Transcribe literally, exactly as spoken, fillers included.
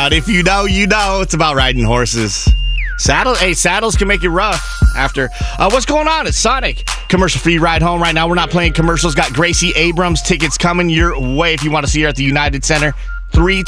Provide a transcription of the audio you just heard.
about. If you know, you know. It's about riding horses. Saddle, hey, saddles can make you rough after. Uh, what's going on? It's Sonic. Commercial-free ride home right now. We're not playing commercials. Got Gracie Abrams tickets coming your way if you want to see her at the United Center. Three